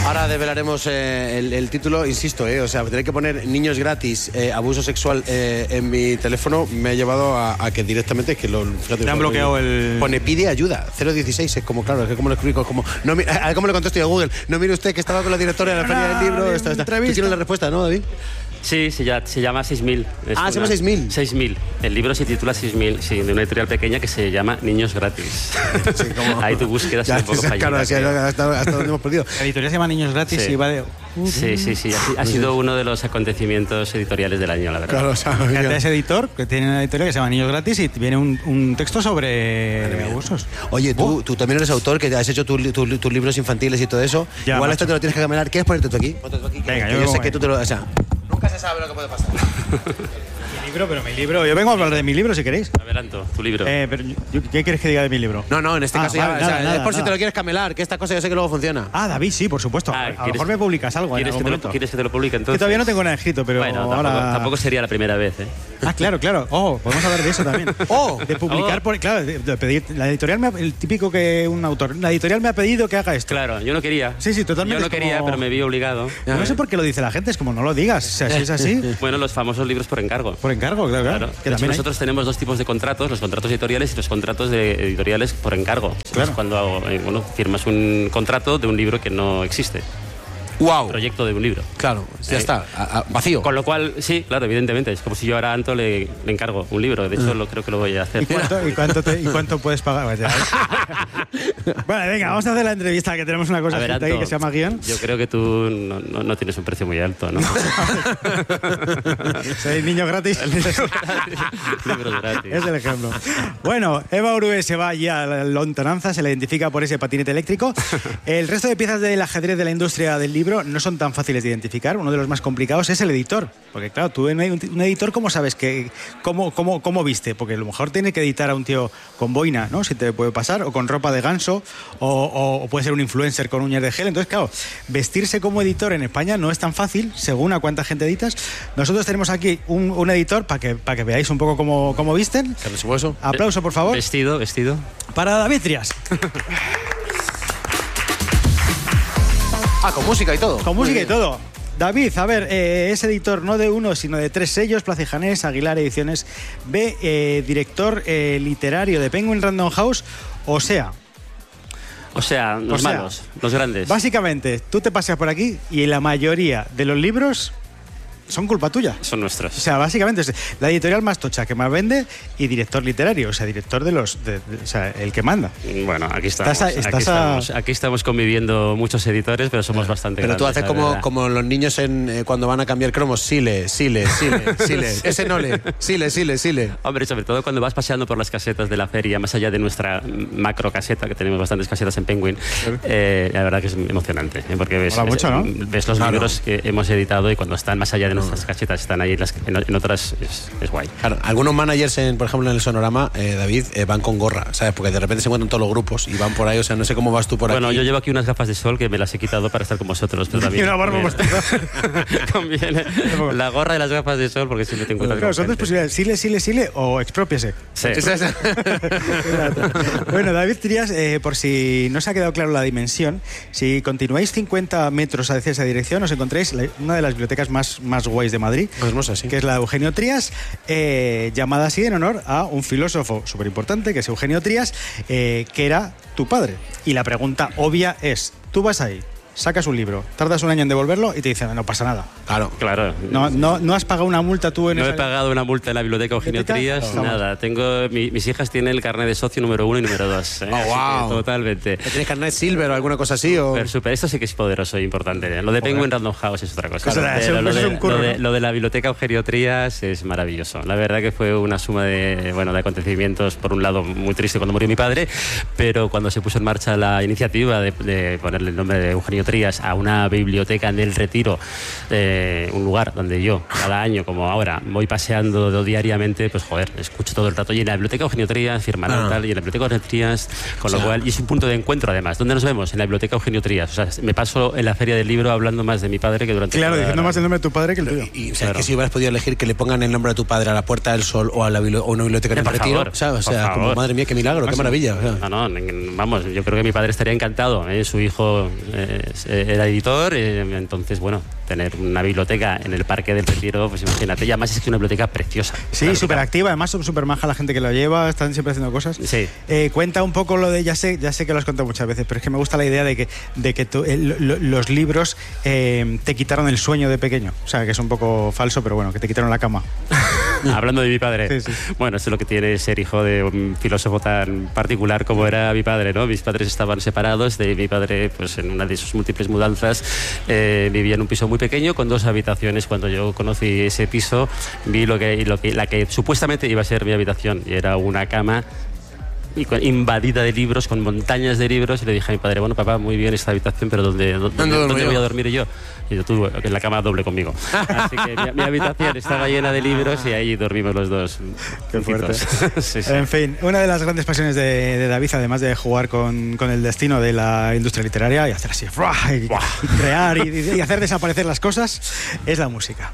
Ahora develaremos el título, insisto, o sea, tener que poner niños gratis, abuso sexual en mi teléfono me ha llevado a que directamente, que lo... Fíjate, te han bloqueado el... Pone pide ayuda, 016, es como, claro, es que como lo explico, como... No, a ver cómo le contesto yo a Google, no mire usted que estaba con la directora de la feria del libro, Tú tienes la respuesta, ¿no, David? Sí, se llama 6000. Se llama 6000. 6000. El libro se titula 6000, sí, de una editorial pequeña que se llama Niños Gratis. Sí, como... Ahí tu búsqueda es un poco fallida. Claro, sí, hasta donde hemos perdido. La editorial se llama Niños Gratis y va de... Sí. Ha sido uno de los acontecimientos editoriales del año, la verdad. Claro, o sea, ese editor, que tiene una editorial que se llama Niños Gratis y viene un texto sobre abusos. Oye, tú también eres autor, que has hecho tus libros infantiles y todo eso. Ya, igual macho. esto te lo tienes que camelar. ¿Quieres ponerte tú aquí? Ponte tú aquí. Venga, yo sé que tú te lo... O sea, nunca se sabe lo que puede pasar. Mi libro. Yo vengo a hablar de mi libro, si queréis. Adelanto, tu libro. Pero, ¿qué quieres que diga de mi libro? No, en este caso vale, ya... nada, es por nada. si te lo quieres camelar, que esta cosa yo sé que luego funciona. David, sí, por supuesto. A lo mejor me publicas algo en algún momento. ¿Quieres que te lo publique entonces? Que todavía no tengo nada escrito, pero bueno, ahora... tampoco sería la primera vez, ¿eh? Claro. Podemos hablar de eso también. De publicar, claro, de pedir... La editorial el típico que un autor... La editorial me ha pedido que haga esto. Claro, yo no quería. Sí, totalmente. Yo no quería, pero me vi obligado. No sé por qué lo dice la gente, es como no lo digas. O sea, si es así... Bueno, los famosos libros por encargo. Por encargo, claro. Que también nosotros tenemos dos tipos de contratos, los contratos editoriales y los contratos de editoriales por encargo. Claro. Es cuando firmas un contrato de un libro que no existe. ¡Wow! Proyecto de un libro. Claro, ya está, vacío. Con lo cual, sí, claro, evidentemente. Es como si yo ahora a Anto le encargo un libro. De hecho, creo que lo voy a hacer. ¿Y cuánto puedes pagar? Vale, venga, vamos a hacer la entrevista, que tenemos una cosa ver, Anto, ahí que se llama guión. Yo creo que tú no tienes un precio muy alto, ¿no? Soy niño gratis. Libros gratis. Es el ejemplo. Bueno, Eva Urue se va ya a la lontananza, se la identifica por ese patinete eléctrico. El resto de piezas del ajedrez de la industria del libro no son tan fáciles de identificar. Uno de los más complicados es el editor. Porque claro, tú en un editor, ¿cómo sabes cómo viste? Porque a lo mejor tiene que editar a un tío con boina, ¿no? Si te puede pasar, o con ropa de ganso, o puede ser un influencer con uñas de gel. Entonces, claro, vestirse como editor en España no es tan fácil, según a cuánta gente editas. Nosotros tenemos aquí un editor para que veáis un poco cómo visten. Aplauso, por favor. Vestido. Para David Trías. Con música y todo. Con música y todo. David, a ver, es editor no de uno, sino de 3 sellos: Plaza y Janés, Aguilar Ediciones B, director literario de Penguin Random House, los malos, los grandes. Básicamente, tú te paseas por aquí y la mayoría de los libros son culpa tuya. Son nuestros. O sea, básicamente es la editorial más tocha que más vende y director literario, o sea, director o sea, el que manda. Bueno, aquí estamos. Aquí estamos conviviendo muchos editores, pero somos bastante Pero grandes. tú haces como los niños cuando van a cambiar cromos, sile. Ese no le. Sile. Hombre, sobre todo cuando vas paseando por las casetas de la feria, más allá de nuestra macro caseta, que tenemos bastantes casetas en Penguin, la verdad que es emocionante, porque ves los libros que hemos editado y cuando están más allá de nuestras casetas, están ahí en otras, es guay. Claro, algunos managers, por ejemplo, en el Sonorama, David, van con gorra, ¿sabes? Porque de repente se encuentran todos los grupos y van por ahí, o sea, no sé cómo vas tú por aquí. Bueno, yo llevo aquí unas gafas de sol que me las he quitado para estar con vosotros, pero también... Y una barba conviene la gorra y las gafas de sol, porque siempre te encuentras con son dos posibilidades: sile o expropiese. Sí. Bueno, David Trías, por si no se ha quedado claro la dimensión, si continuáis 50 metros hacia esa dirección, os encontráis una de las bibliotecas más guays de Madrid, hermosa, sí, que es la Eugenio Trías, llamada así en honor a un filósofo súper importante, que es Eugenio Trías, que era tu padre. Y la pregunta obvia es: tú vas ahí, sacas un libro, tardas un año en devolverlo y te dicen, no pasa nada. Claro. No has pagado una multa tú en No he pagado una multa en la biblioteca Eugenio Trías, nada. Mis hijas tienen el carnet de socio número 1 y número 2. Wow. Totalmente. ¿Tienes carnet silver o alguna cosa así? Pero super, esto sí que es poderoso e importante. Lo de Penguin Random House es otra cosa. Lo de la biblioteca Eugenio Trías es maravilloso. La verdad que fue una suma de acontecimientos, por un lado muy triste cuando murió mi padre, pero cuando se puso en marcha la iniciativa de ponerle el nombre de Eugenio Trías a una biblioteca en el Retiro, un lugar donde yo cada año, como ahora, voy paseando diariamente, pues joder, escucho todo el rato, y en la biblioteca Eugenio Trías firmaron tal, y en la biblioteca Eugenio Trías, con lo cual, y es un punto de encuentro además. ¿Dónde nos vemos? En la biblioteca Eugenio Trías. O sea, me paso en la feria del libro hablando más de mi padre que durante... Claro, diciendo más el nombre de tu padre que el tuyo. Y o sea, que si hubieras podido elegir que le pongan el nombre de tu padre a la Puerta del Sol o a una biblioteca en el Retiro, o sea, como, madre mía, qué milagro, qué maravilla. O sea. Vamos, yo creo que mi padre estaría encantado, su hijo era editor, entonces, bueno, tener una biblioteca en el Parque del Retiro, pues imagínate, y además es que es una biblioteca preciosa. Sí, súper activa, además son súper maja la gente que lo lleva, están siempre haciendo cosas. Sí. Cuenta un poco lo de, ya sé que lo has contado muchas veces, pero es que me gusta la idea de que los libros te quitaron el sueño de pequeño. O sea, que es un poco falso, pero bueno, que te quitaron la cama. Hablando de mi padre. Sí. Bueno, eso es lo que tiene ser hijo de un filósofo tan particular como era mi padre, ¿no? Mis padres estaban separados, mi padre, pues en una de sus múltiples mudanzas, vivía en un piso muy pequeño con 2 habitaciones. Cuando yo conocí ese piso, vi la que supuestamente iba a ser mi habitación, y era una cama invadida de libros, con montañas de libros, y le dije a mi padre, bueno, papá, muy bien esta habitación, pero ¿dónde voy a dormir yo? Y yo tuve en la cama doble conmigo. Así que mi habitación estaba llena de libros y ahí dormimos los dos. Qué fuerte. Sí. En fin, una de las grandes pasiones de David, además de jugar con el destino de la industria literaria y hacer así, y crear y hacer desaparecer las cosas, es la música.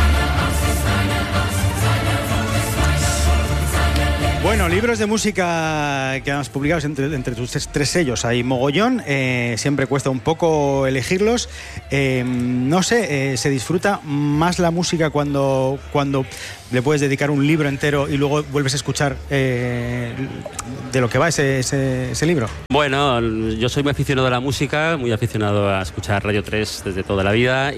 Bueno, libros de música que has publicado entre tus 3 sellos hay mogollón, siempre cuesta un poco elegirlos. No sé, ¿se disfruta más la música cuando le puedes dedicar un libro entero y luego vuelves a escuchar de lo que va ese libro? Bueno, yo soy muy aficionado a la música, muy aficionado a escuchar Radio 3 desde toda la vida,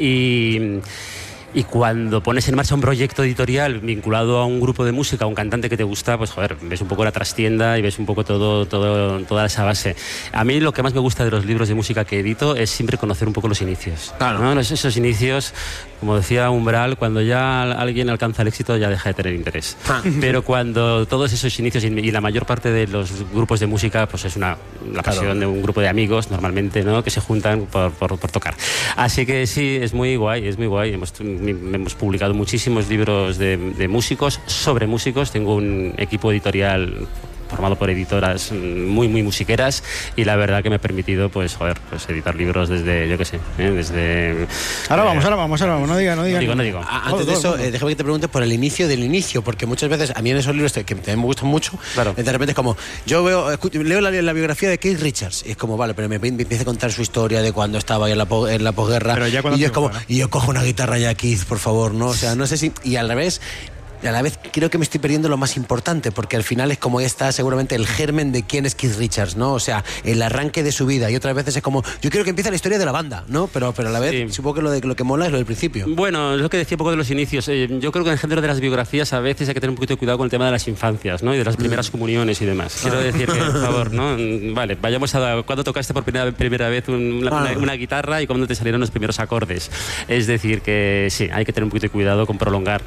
y cuando pones en marcha un proyecto editorial vinculado a un grupo de música, a un cantante que te gusta, pues joder, ves un poco la trastienda y ves un poco toda esa base. A mí lo que más me gusta de los libros de música que edito es siempre conocer un poco los inicios. Claro. ¿No? Esos inicios, como decía Umbral, cuando ya alguien alcanza el éxito ya deja de tener interés. Pero cuando todos esos inicios y la mayor parte de los grupos de música, pues es la pasión de un grupo de amigos normalmente, ¿no? Que se juntan por tocar. Así que sí, es muy guay, es muy guay. Hemos publicado muchísimos libros de músicos, sobre músicos. Tengo un equipo editorial formado por editoras muy musiqueras, y la verdad que me ha permitido pues editar libros desde, yo qué sé, desde... Ahora vamos, no diga. No digo. Antes de eso, déjame que te pregunte por el inicio del inicio, porque muchas veces a mí en esos libros que también me gustan mucho, claro, de repente es como, yo leo la biografía de Keith Richards, y es como, vale, pero me empieza a contar su historia de cuando estaba ahí en la posguerra, y yo es como, y yo cojo una guitarra ya, Keith, por favor, ¿no? O sea, no sé si... Y al revés... Y a la vez creo que me estoy perdiendo lo más importante, porque al final es como está seguramente el germen de quién es Keith Richards, ¿no? O sea, el arranque de su vida, y otras veces es como, yo quiero que empiece la historia de la banda, ¿no? Pero a la vez supongo que lo que mola es lo del principio. Bueno, es lo que decía un poco de los inicios. Yo creo que en el género de las biografías a veces hay que tener un poquito de cuidado con el tema de las infancias, ¿no? Y de las primeras comuniones y demás. Quiero decir que, por favor, ¿no? Vale, vayamos a cuándo tocaste por primera vez una guitarra y cuándo te salieron los primeros acordes. Es decir, que sí, hay que tener un poquito de cuidado con prolongar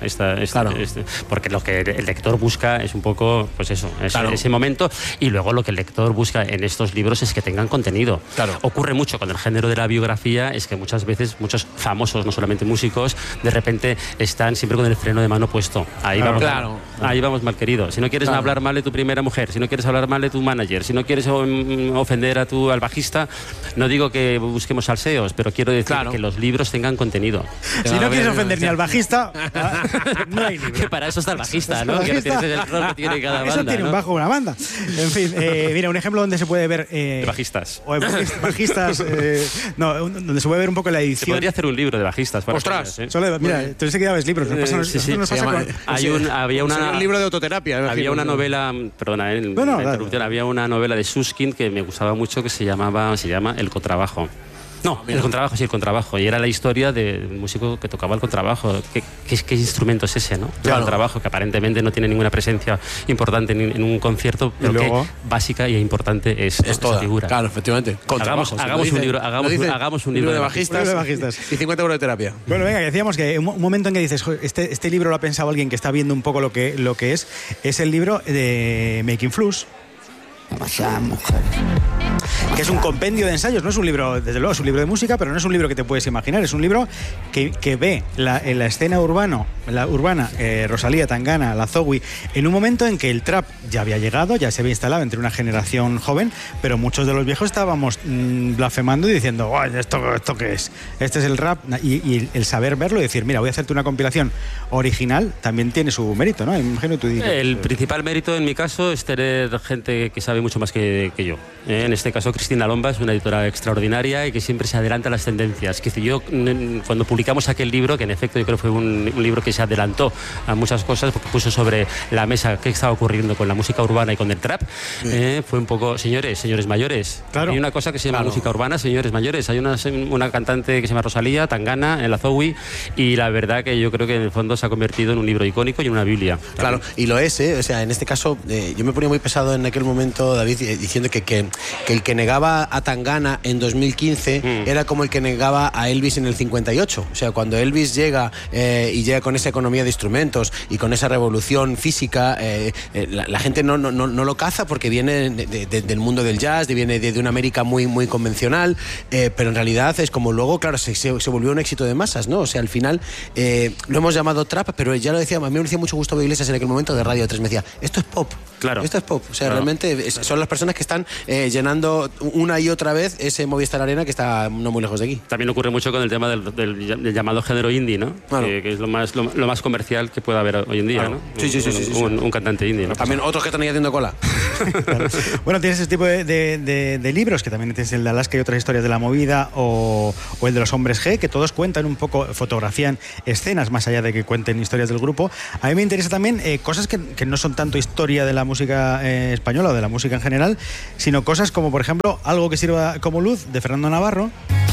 porque lo que el lector busca es un poco, pues eso, ese momento, y luego lo que el lector busca en estos libros es que tengan contenido. Claro. Ocurre mucho con el género de la biografía, es que muchas veces muchos famosos, no solamente músicos, de repente están siempre con el freno de mano puesto. Ahí vamos mal, querido. Si no quieres hablar mal de tu primera mujer, si no quieres hablar mal de tu manager, si no quieres ofender al bajista, no digo que busquemos salseos, pero quiero decir que los libros tengan contenido. Si no quieres ofender ni al bajista, no hay libro. Que para eso está el bajista, ¿no? Que no tienes el rol que tiene cada banda. Eso tiene un bajo, una banda. En fin, mira, un ejemplo donde se puede ver... de bajistas. O bajistas... donde se puede ver un poco la edición. Se podría hacer un libro de bajistas. ¡Ostras! Mira, entonces que dabas libros. Había un libro de autoterapia. Había una novela... Perdona, había una novela de Susskind que me gustaba mucho, que se llama El Contrabajo. No, el contrabajo. Y era la historia del músico que tocaba el contrabajo. ¿Qué instrumento es ese, no? El contrabajo, que aparentemente no tiene ninguna presencia importante en un concierto, pero que básica y importante es toda esa figura. Claro, efectivamente. Hagamos un libro de bajistas. Y 50 euros de terapia. Bueno, venga, que decíamos que un momento en que dices, este libro lo ha pensado alguien que está viendo un poco lo que es el libro de Making Flus, que es un compendio de ensayos. No es un libro, desde luego es un libro de música, pero no es un libro que te puedes imaginar. Es un libro que ve en la escena urbana, Rosalía, Tangana, La Zowie, en un momento en que el trap ya había llegado, ya se había instalado entre una generación joven, pero muchos de los viejos estábamos blasfemando y diciendo, ¿esto qué es? Este es el rap. Y el saber verlo y decir, mira, voy a hacerte una compilación original, también tiene su mérito, ¿no? Imagino tú dices. El principal mérito en mi caso es tener gente que sabe mucho más que yo. En este caso, Cristina Lomba es una editora extraordinaria y que siempre se adelanta a las tendencias. Que yo, cuando publicamos aquel libro, que en efecto yo creo que fue un libro que se adelantó a muchas cosas, porque puso sobre la mesa qué estaba ocurriendo con la música urbana y con el trap, fue un poco, señores mayores. Claro. Hay una cosa que se llama música urbana, señores mayores. Hay una cantante que se llama Rosalía, Tangana, el Azowi, y la verdad que yo creo que en el fondo se ha convertido en un libro icónico y en una Biblia. Claro, y lo es, ¿eh? O sea, en este caso, yo me ponía muy pesado en aquel momento, David, diciendo que el que negaba a Tangana en 2015 era como el que negaba a Elvis en el 58. O sea, cuando Elvis llega y llega con esa economía de instrumentos y con esa revolución física, la gente no lo caza porque viene del mundo del jazz, viene de una América muy, muy convencional, pero en realidad es como luego, claro, se volvió un éxito de masas, ¿no? O sea, al final lo hemos llamado trap, pero ya lo decía, a mí me decía mucho Gustavo Iglesias en aquel momento de Radio 3, me decía, esto es pop. Claro. Esto es pop. O sea, realmente son las personas que están llenando una y otra vez ese Movistar Arena que está no muy lejos de aquí. También ocurre mucho con el tema del llamado género indie, ¿no? Claro. Que es lo más comercial que puede haber hoy en día, claro. ¿No? Sí. Un cantante indie, ¿no? También otros que están ahí haciendo cola. Claro. Bueno, tienes ese tipo de libros, que también tienes el de Alaska y otras historias de la movida, o el de los hombres G, que todos cuentan un poco, fotografían escenas más allá de que cuenten historias del grupo. A mí me interesa también cosas que no son tanto historia de la música española o de la música en general, sino cosas como, por ejemplo, Algo que sirva como luz, de Fernando Navarro.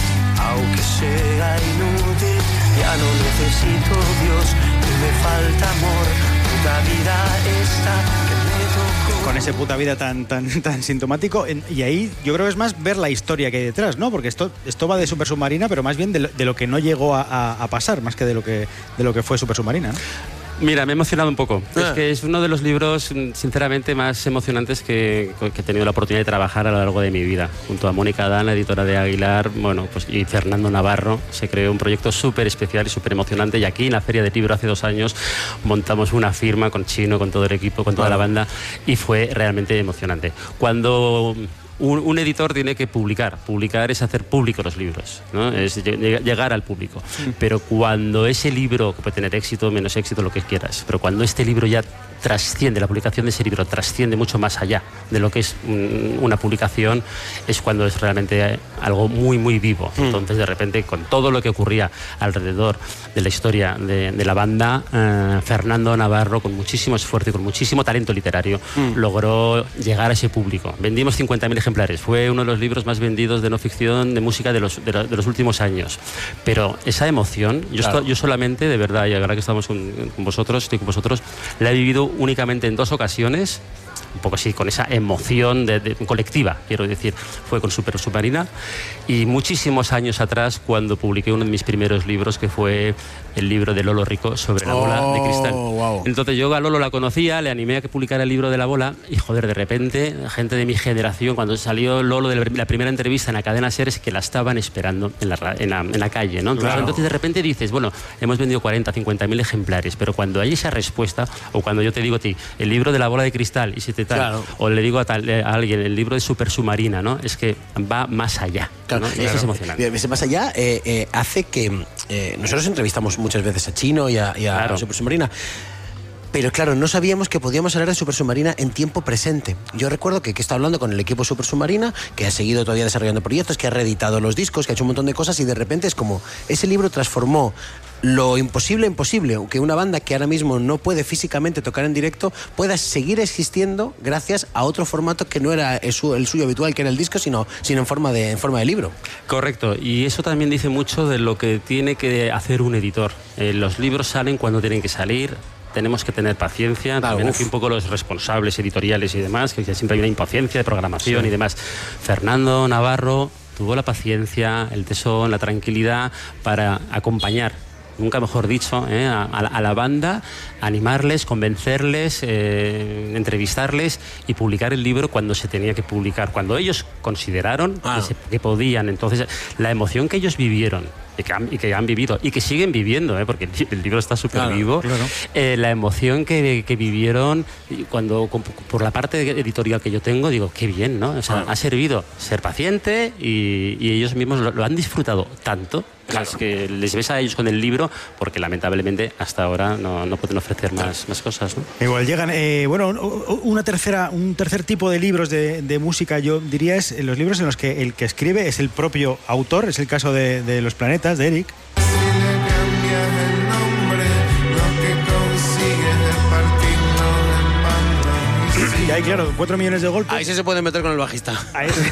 Aunque sea inútil, ya no necesito Dios, me falta amor, puta vida esta que me tocó. Con ese puta vida tan sintomático, y ahí yo creo que es más ver la historia que hay detrás, ¿no? Porque esto va de Super Submarina, pero más bien de lo que no llegó a pasar, más que de lo que fue Super Submarina, ¿no? Mira, me he emocionado un poco. Es que es uno de los libros, sinceramente, más emocionantes que he tenido la oportunidad de trabajar a lo largo de mi vida. Junto a Mónica Dan, la editora de Aguilar, y Fernando Navarro, se creó un proyecto súper especial y súper emocionante. Y aquí, en la Feria de Libro, hace 2 años, montamos una firma con Chino, con todo el equipo, con toda la banda, y fue realmente emocionante. Cuando un editor tiene que publicar es hacer público los libros, ¿no? Es llegar al público. Pero cuando ese libro, que puede tener éxito, menos éxito, lo que quieras, pero cuando este libro ya trasciende, la publicación de ese libro trasciende mucho más allá de lo que es una publicación, es cuando es realmente algo muy, muy vivo. Entonces, de repente, con todo lo que ocurría alrededor de la historia de la banda, Fernando Navarro, con muchísimo esfuerzo y con muchísimo talento literario, logró llegar a ese público. Vendimos 50.000 ejemplares. Fue uno de los libros más vendidos de no ficción, de música de los últimos años. Pero esa emoción, yo solamente, de verdad, y ahora que estamos con vosotros, estoy con vosotros, la he vivido únicamente en 2 ocasiones, un poco así, con esa emoción colectiva, quiero decir. Fue con Super Submarina, y muchísimos años atrás, cuando publiqué uno de mis primeros libros, que fue el libro de Lolo Rico sobre la bola de cristal. Wow. Entonces yo a Lolo la conocía, le animé a que publicara el libro de la bola, y joder, de repente, gente de mi generación, cuando salió Lolo de la primera entrevista en la cadena SER, es que la estaban esperando en la calle, ¿no? Entonces de repente dices, bueno, hemos vendido 40, 50.000 ejemplares, pero cuando hay esa respuesta, o cuando yo te digo a ti, el libro de la bola de cristal, y si te tal, o le digo a alguien, el libro de Super Submarina, ¿no? Es que va más allá. Claro, ¿no? Y eso es emocionante. Ese más allá hace que nosotros entrevistamos muchas veces a Chino y a Super Submarina. Pero claro, no sabíamos que podíamos hablar de Super Submarina en tiempo presente. Yo recuerdo que he estado hablando con el equipo Super Submarina, que ha seguido todavía desarrollando proyectos, que ha reeditado los discos, que ha hecho un montón de cosas, y de repente es como, ese libro transformó lo imposible en posible, que una banda que ahora mismo no puede físicamente tocar en directo pueda seguir existiendo gracias a otro formato que no era el suyo habitual, que era el disco, sino en forma de libro. Correcto, y eso también dice mucho de lo que tiene que hacer un editor. Los libros salen cuando tienen que salir. Tenemos que tener paciencia, también aquí un poco los responsables editoriales y demás, que siempre hay una impaciencia de programación y demás. Fernando Navarro tuvo la paciencia, el tesón, la tranquilidad para acompañar, nunca mejor dicho, a la banda, animarles, convencerles, entrevistarles y publicar el libro cuando se tenía que publicar, cuando ellos consideraron que podían. Entonces, la emoción que ellos vivieron y que han vivido y que siguen viviendo, porque el libro está súper vivo, la emoción que vivieron cuando, por la parte editorial que yo tengo, digo, qué bien, ¿no? O sea, ha servido ser paciente y ellos mismos lo han disfrutado tanto. Es que les ves a ellos con el libro, porque lamentablemente hasta ahora no pueden ofrecer más cosas, ¿no? Igual llegan, un tercer tipo de libros de música, yo diría, es los libros en los que el que escribe es el propio autor. Es el caso de Los Planetas, de Eric. Y ahí, claro, 4 millones de golpes. Ahí sí se puede meter con el bajista. Ahí sí.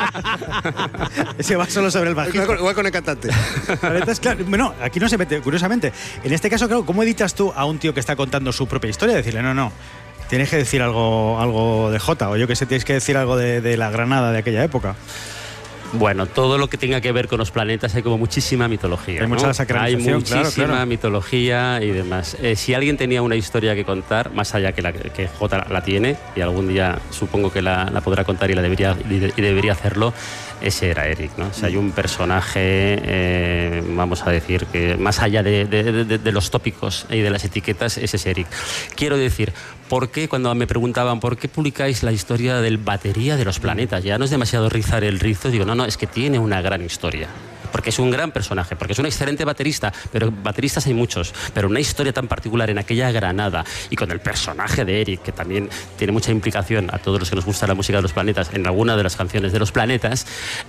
Ese va solo sobre el bajista. Igual con el cantante. Claro, bueno, aquí no se mete, curiosamente. En este caso, claro, ¿cómo editas tú a un tío que está contando su propia historia? Decirle, no, tienes que decir algo de Jota, o yo que sé, tienes que decir algo de la Granada de aquella época. Bueno, todo lo que tenga que ver con los planetas hay como muchísima mitología. Hay mucha sacralización, hay muchísima mitología y demás. Si alguien tenía una historia que contar, más allá que Jota la tiene, y algún día supongo que la podrá contar y debería hacerlo, ese era Eric, ¿no? O sea, hay un personaje, vamos a decir, que más allá de los tópicos y de las etiquetas, ese es Eric. Quiero decir, ¿por qué cuando me preguntaban por qué publicáis la historia del batería de los planetas? Ya no es demasiado rizar el rizo, digo, no, es que tiene una gran historia. Porque es un gran personaje, porque es un excelente baterista, pero bateristas hay muchos, pero una historia tan particular en aquella Granada y con el personaje de Eric, que también tiene mucha implicación a todos los que nos gusta la música de los planetas, en alguna de las canciones de los planetas,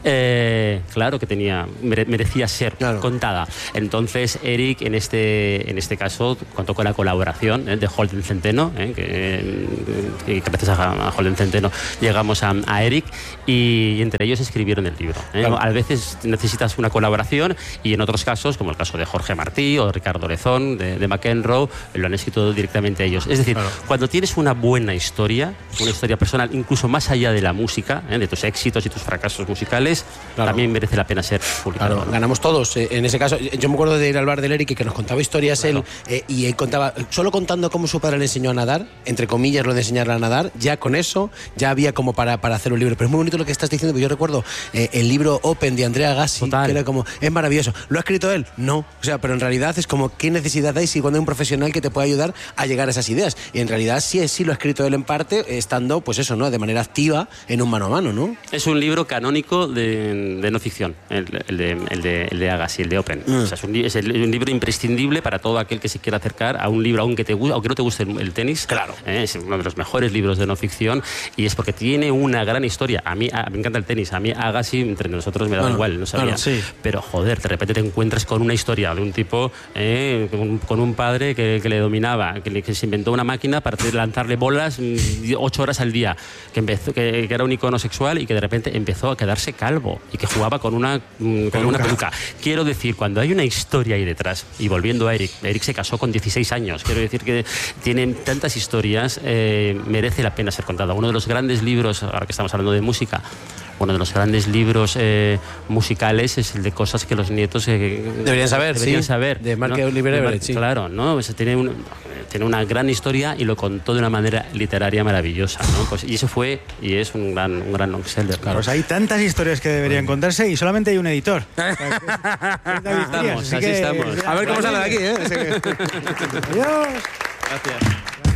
claro que merecía ser contada. Entonces Eric, en este caso, contó con la colaboración de Holden Centeno, que gracias a Holden Centeno llegamos a Eric, y entre ellos escribieron el libro. A veces necesitas una colaboración, y en otros casos, como el caso de Jorge Martí o de Ricardo Lezón, de McEnroe, lo han escrito directamente ellos. Es decir, cuando tienes una buena historia, una historia personal, incluso más allá de la música, de tus éxitos y tus fracasos musicales, también merece la pena ser publicado. Ganamos todos. En ese caso, yo me acuerdo de ir al bar del Eric, que nos contaba historias él, y él contaba, solo contando cómo su padre le enseñó a nadar, entre comillas lo de enseñarle a nadar, ya con eso ya había como para hacer un libro. Pero es muy bonito lo que estás diciendo, porque yo recuerdo el libro Open de Andrea Gassi, que era como, es maravilloso. ¿Lo ha escrito él? No. O sea, pero en realidad es como, ¿qué necesidad hay si cuando hay un profesional que te puede ayudar a llegar a esas ideas? Y en realidad sí lo ha escrito él en parte, estando, pues eso, ¿no? De manera activa en un mano a mano, ¿no? Es un libro canónico de no ficción, el de Agassi, el de Open. O sea, es un libro imprescindible para todo aquel que se quiera acercar a un libro, aunque no te guste el tenis. Claro. Es uno de los mejores libros de no ficción, y es porque tiene una gran historia. A mí me encanta el tenis, a mí Agassi, entre nosotros, me da igual, no sabía. Pero joder, de repente te encuentras con una historia de un tipo con un padre que le dominaba, que se inventó una máquina para lanzarle bolas 8 horas al día, que era un icono sexual y que de repente empezó a quedarse calvo y que jugaba con una peluca. Quiero decir, cuando hay una historia ahí detrás, y volviendo a Eric se casó con 16 años, quiero decir que tienen tantas historias, merece la pena ser contada. Uno de los grandes libros, ahora que estamos hablando de música, uno de los grandes libros musicales es el de cosas que los nietos deberían saber, de Mark Oliver Everett, sí. Claro, ¿no? O sea, tiene una gran historia y lo contó de una manera literaria maravillosa, ¿no? Pues, y eso fue y es un gran long-seller. Claro. Pues hay tantas historias que deberían contarse y solamente hay un editor. Así estamos. A ver cómo sale de aquí, Adiós. Gracias.